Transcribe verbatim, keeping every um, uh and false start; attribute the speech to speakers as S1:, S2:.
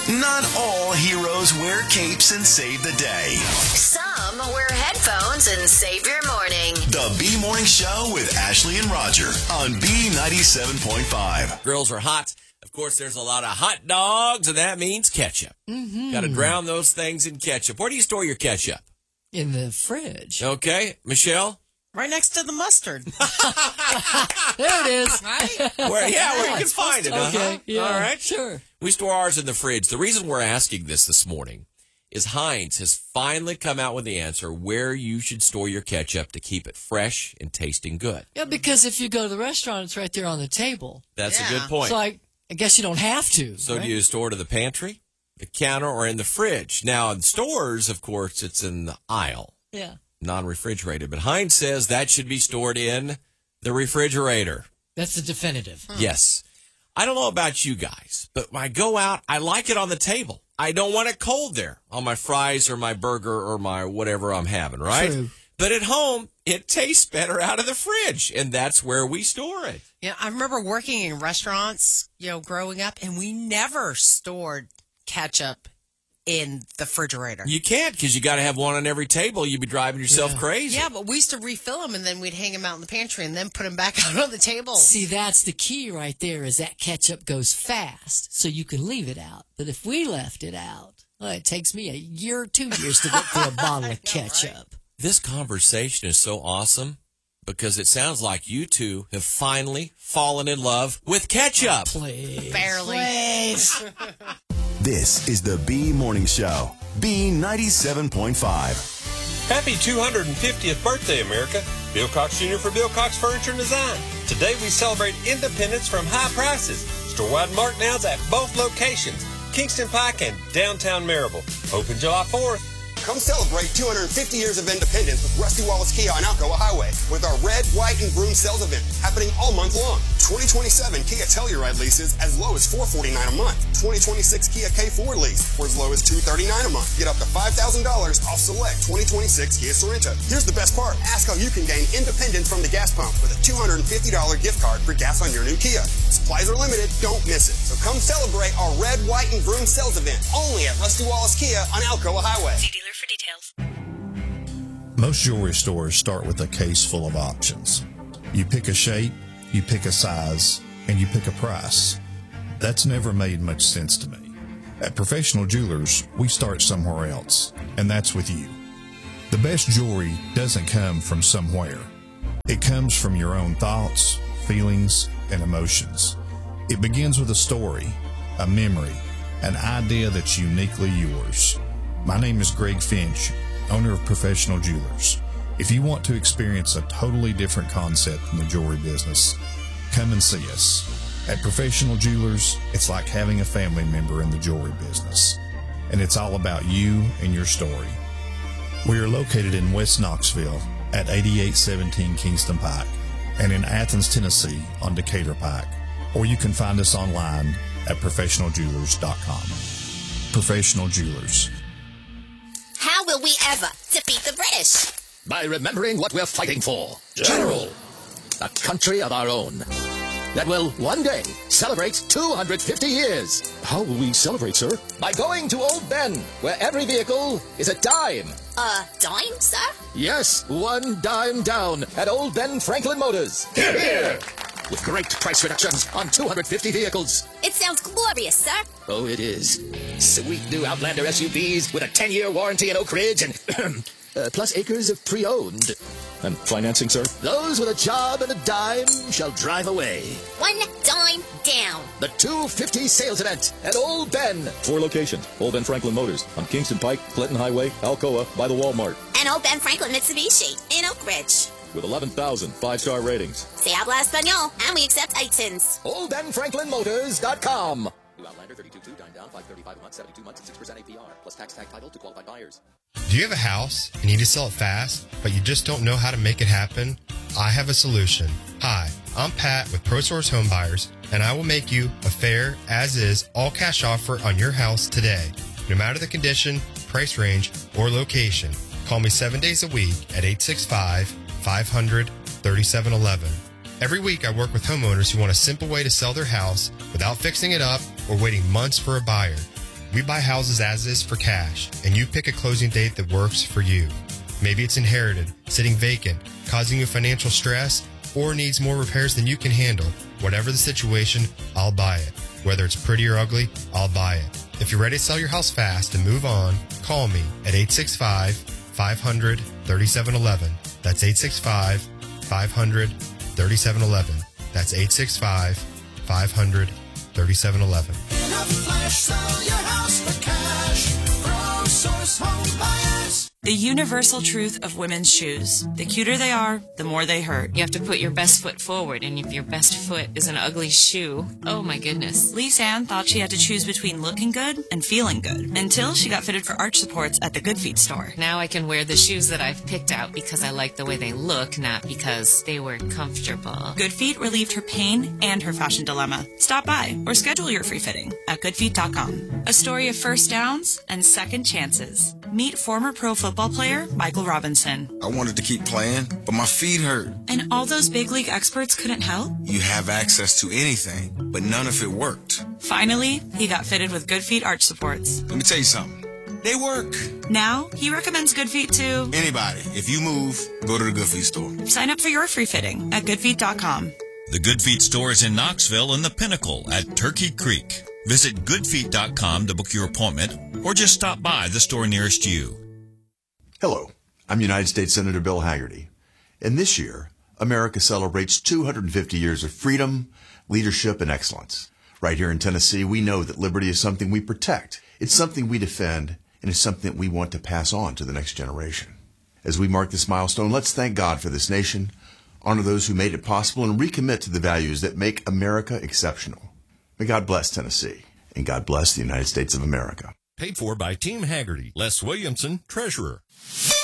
S1: Not all heroes wear capes and save the day.
S2: Some wear headphones and save your morning.
S1: The B Morning Show with Ashley and Roger on B ninety-seven point five.
S3: Girls are hot. Of course, there's a lot of hot dogs, and that means ketchup.
S4: Mm-hmm.
S3: Got to drown those things in ketchup. Where do you store your ketchup?
S4: In the fridge.
S3: Okay, Michelle?
S5: Right next to the mustard.
S4: There it is.
S5: Right?
S3: Where, yeah, where you can find it.
S4: Okay,
S3: Uh-huh.
S4: yeah,
S3: All right.
S4: sure.
S3: We store ours in the fridge. The reason we're asking this this morning is Heinz has finally come out with the answer where you should store your ketchup to keep it fresh and tasting good.
S4: Yeah, because if you go to the restaurant, it's right there on the table.
S3: That's
S5: Yeah.
S3: a good point.
S4: So I, I guess you don't have to.
S3: So
S4: right?
S3: do you store it in the pantry, the counter, or in the fridge? Now, in stores, of course, it's in the aisle,
S4: Yeah.
S3: non-refrigerated. But Heinz says that should be stored in the refrigerator.
S4: That's the definitive.
S3: Yes. I don't know about you guys, but when I go out, I like it on the table. I don't want it cold there on my fries or my burger or my whatever I'm having, right?
S4: True.
S3: But at home, it tastes better out of the fridge, and that's where we store it.
S5: Yeah, I remember working in restaurants, you know, growing up, and we never stored ketchup in the refrigerator.
S3: You can't because you got to have one on every table. You'd be driving yourself
S4: Yeah.
S3: crazy.
S5: Yeah, but we used to refill them, and then we'd hang them out in the pantry and then put them back out on the table.
S4: See, that's the key right there is that ketchup goes fast, so you can leave it out. But if we left it out, well, it takes me a year or two years to get through a bottle of ketchup.
S3: This conversation is so awesome because it sounds like you two have finally fallen in love with ketchup.
S4: Please.
S5: Barely.
S4: Please.
S1: This is the B Morning Show. B ninety-seven point five.
S6: Happy two hundred fiftieth birthday, America. Bill Cox Junior for Bill Cox Furniture and Design. Today we celebrate independence from high prices. Store-wide markdowns at both locations, Kingston Pike and downtown Maryville. Open July fourth.
S7: Come celebrate two hundred fifty years of independence with Rusty Wallace Kia on Alcoa Highway with our Red, White, and Broom Sales event happening all month long. twenty twenty-seven Kia Telluride leases as low as four hundred forty-nine dollars a month. twenty twenty-six Kia K four lease for as low as two hundred thirty-nine dollars a month. Get up to five thousand dollars off select twenty twenty-six Kia Sorento. Here's the best part. Ask how you can gain independence from the gas pump with a two hundred fifty dollars gift card for gas on your new Kia. Supplies are limited. Don't miss it. So come celebrate our Red, White, and Broom Sales event only at Rusty Wallace Kia on Alcoa Highway.
S2: See dealer for details.
S8: Most jewelry stores start with a case full of options. You pick a shape, you pick a size, and you pick a price. That's never made much sense to me. At Professional Jewelers, we start somewhere else, and that's with you. The best jewelry doesn't come from somewhere. It comes from your own thoughts, feelings, and emotions. It begins with a story, a memory, an idea that's uniquely yours. My name is Greg Finch, owner of Professional Jewelers. If you want to experience a totally different concept in the jewelry business, come and see us. At Professional Jewelers, it's like having a family member in the jewelry business, and it's all about you and your story. We are located in West Knoxville at eighty-eight seventeen Kingston Pike and in Athens, Tennessee on Decatur Pike, or you can find us online at professional jewelers dot com. Professional Jewelers.
S2: How will we ever defeat the British?
S9: By remembering what we're fighting for. General. A country of our own. That will one day celebrate two hundred fifty years. How will we celebrate, sir? By going to Old Ben, where every vehicle is a dime.
S2: Uh, dime, sir?
S9: Yes, one dime down at Old Ben Franklin Motors. Here, here. With great price reductions on two hundred fifty vehicles.
S2: It sounds glorious, sir.
S9: Oh, it is. Sweet new Outlander S U Vs with a ten-year warranty in Oak Ridge and uh, plus acres of pre-owned. And financing, sir? Those with a job and a dime shall drive away.
S2: One dime down.
S9: The two fifty sales event at Old Ben. Four locations. Old Ben Franklin Motors on Kingston Pike, Clinton Highway, Alcoa, by the Walmart.
S2: And Old Ben Franklin Mitsubishi in Oak Ridge.
S9: With eleven thousand five-star ratings.
S2: Se habla español, and we accept iTunes.
S9: Old Ben Franklin Motors dot com. New Outlander thirty-two two, dime down, five thirty-five a month, seventy-two months, and six percent A P R, plus tax tag title to qualified buyers.
S10: Do you have a house and need to sell it fast, but you just don't know how to make it happen? I have a solution. Hi, I'm Pat with ProSource Home Buyers, and I will make you a fair, as-is, all-cash offer on your house today, no matter the condition, price range, or location. Call me seven days a week at eight six five, five hundred, thirty-seven eleven. Every week I work with homeowners who want a simple way to sell their house without fixing it up or waiting months for a buyer. We buy houses as is for cash, and you pick a closing date that works for you. Maybe it's inherited, sitting vacant, causing you financial stress, or needs more repairs than you can handle. Whatever the situation, I'll buy it. Whether it's pretty or ugly, I'll buy it. If you're ready to sell your house fast and move on, call me at eight six five, five hundred, thirty-seven eleven. That's eight six five, five hundred, thirty-seven eleven. That's eight six five, five hundred, thirty-seven eleven.
S11: In a flash, sell your house for cash. ProSource Home Buyers.
S12: The universal truth of women's shoes. The cuter they are, the more they hurt.
S13: You have to put your best foot forward, and if your best foot is an ugly shoe, oh my goodness.
S12: Lise Ann thought she had to choose between looking good and feeling good until she got fitted for arch supports at the Good Feet store.
S13: Now I can wear the shoes that I've picked out because I like the way they look, not because they were comfortable.
S12: Good Feet relieved her pain and her fashion dilemma. Stop by or schedule your free fitting at good feet dot com. A story of first downs and second chances. Meet former pro football player Michael Robinson.
S14: I wanted to keep playing, but my feet hurt.
S12: And all those big league experts couldn't help?
S14: You have access to anything, but none of it worked.
S12: Finally, he got fitted with Good Feet arch supports.
S14: Let me tell you something. They work.
S12: Now, he recommends Good Feet to
S14: anybody. If you move, go to the Good Feet store.
S12: Sign up for your free fitting at good feet dot com.
S15: The Good Feet store is in Knoxville and the Pinnacle at Turkey Creek. Visit good feet dot com to book your appointment or just stop by the store nearest you.
S16: Hello, I'm United States Senator Bill Hagerty. And this year, America celebrates two hundred fifty years of freedom, leadership, and excellence. Right here in Tennessee, we know that liberty is something we protect. It's something we defend, and it's something that we want to pass on to the next generation. As we mark this milestone, let's thank God for this nation, honor those who made it possible, and recommit to the values that make America exceptional. May God bless Tennessee, and God bless the United States of America.
S17: Paid for by Team Hagerty, Les Williamson, Treasurer.